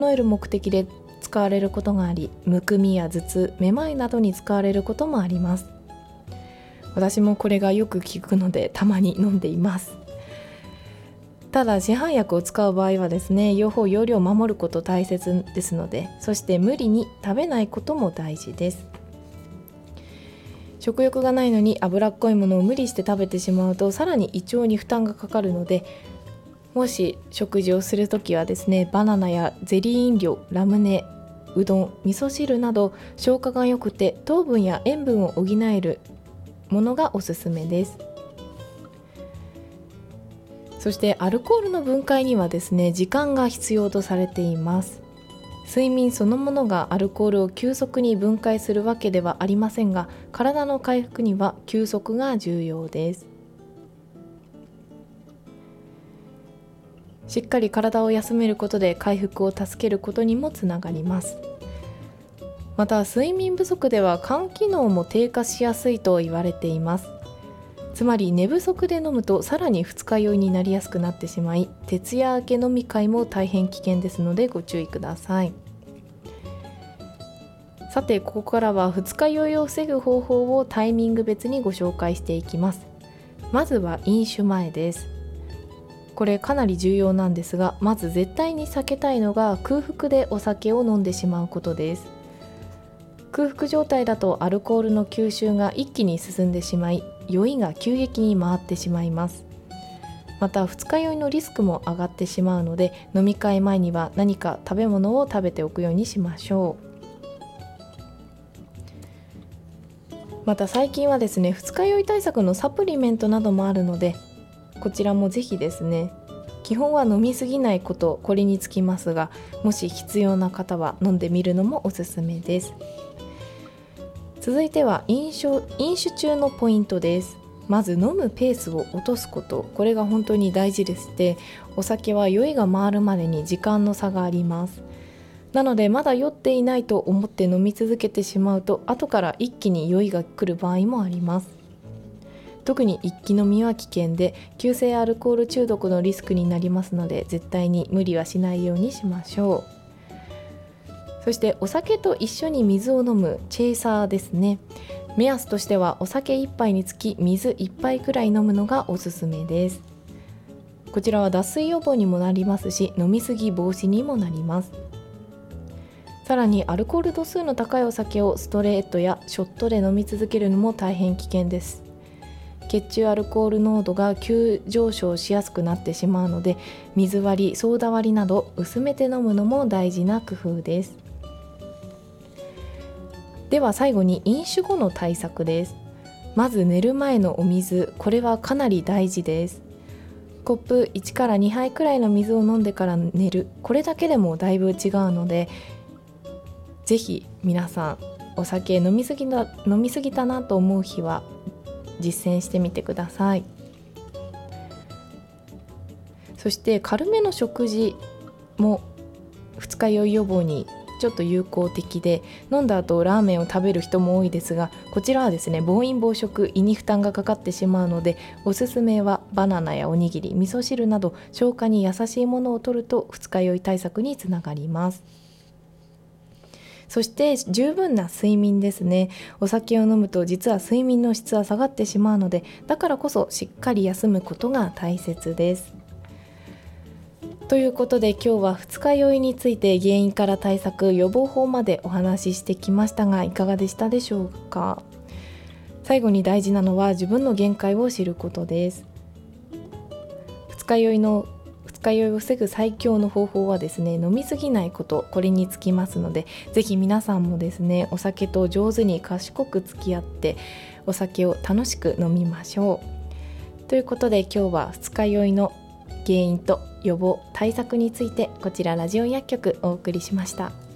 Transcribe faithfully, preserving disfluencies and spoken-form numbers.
える目的で使われることがあり、むくみや頭痛、めまいなどに使われることもあります。私もこれがよく効くのでたまに飲んでいます。ただ市販薬を使う場合はですね、用法用量を守ること大切ですので、そして無理に食べないことも大事です。食欲がないのに脂っこいものを無理して食べてしまうと、さらに胃腸に負担がかかるので、もし食事をするときはですね、バナナやゼリー飲料、ラムネ、うどん、味噌汁など消化が良くて糖分や塩分を補えるものがおすすめです。そしてアルコールの分解にはですね、時間が必要とされています。睡眠そのものがアルコールを急速に分解するわけではありませんが、体の回復には休息が重要です。しっかり体を休めることで回復を助けることにもつながります。また睡眠不足では肝機能も低下しやすいと言われています。つまり寝不足で飲むとさらに二日酔いになりやすくなってしまい、徹夜明け飲み会も大変危険ですのでご注意ください。さて、ここからは二日酔いを防ぐ方法をタイミング別にご紹介していきます。まずは飲酒前です。これかなり重要なんですが、まず絶対に避けたいのが空腹でお酒を飲んでしまうことです。空腹状態だとアルコールの吸収が一気に進んでしまい、酔いが急激に回ってしまいます。また二日酔いのリスクも上がってしまうので、飲み会前には何か食べ物を食べておくようにしましょう。また最近はですね、二日酔い対策のサプリメントなどもあるので、こちらもぜひですね、基本は飲みすぎないこと、これにつきますが、もし必要な方は飲んでみるのもおすすめです。続いては飲酒、飲酒中のポイントです。まず飲むペースを落とすこと、これが本当に大事でして、お酒は酔いが回るまでに時間の差があります。なのでまだ酔っていないと思って飲み続けてしまうと、後から一気に酔いが来る場合もあります。特に一気飲みは危険で、急性アルコール中毒のリスクになりますので、絶対に無理はしないようにしましょう。そしてお酒と一緒に水を飲むチェイサーですね。目安としてはお酒いっぱいにつき水いっぱいくらい飲むのがおすすめです。こちらは脱水予防にもなりますし、飲みすぎ防止にもなります。さらにアルコール度数の高いお酒をストレートやショットで飲み続けるのも大変危険です。血中アルコール濃度が急上昇しやすくなってしまうので、水割り、ソーダ割りなど薄めて飲むのも大事な工夫です。では最後に飲酒後の対策です。まず寝る前のお水、これはかなり大事です。コップいちからにはいくらいの水を飲んでから寝る、これだけでもだいぶ違うので、ぜひ皆さんお酒飲みすぎだ、飲みすぎたなと思う日は実践してみてください。そして軽めの食事も二日酔い予防にちょっと有効的で、飲んだ後ラーメンを食べる人も多いですが、こちらはですね、暴飲暴食、胃に負担がかかってしまうので、おすすめはバナナやおにぎり、味噌汁など消化に優しいものを摂ると二日酔い対策につながります。そして十分な睡眠ですね。お酒を飲むと実は睡眠の質は下がってしまうので、だからこそしっかり休むことが大切です。ということで今日は二日酔いについて原因から対策、予防法までお話ししてきましたが、いかがでしたでしょうか。最後に大事なのは自分の限界を知ることです。二日酔いの二日酔いを防ぐ最強の方法はですね、飲みすぎないこと、これにつきますので、ぜひ皆さんもですね、お酒と上手に賢く付き合ってお酒を楽しく飲みましょう。ということで今日は二日酔いの原因と予防対策について、こちらラジオ薬局お送りしました。